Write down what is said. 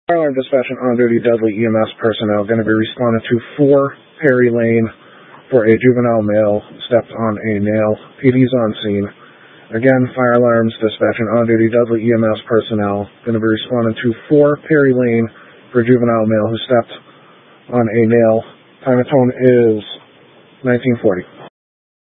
Fire alarm dispatch and on-duty Dudley EMS personnel going to be responding to 4 Perry Lane for a juvenile male stepped on a nail. PD's on scene. Again, fire alarms dispatch and on-duty Dudley EMS personnel going to be responding to 4 Perry Lane for a juvenile male who stepped on a nail. Time of tone is 1940.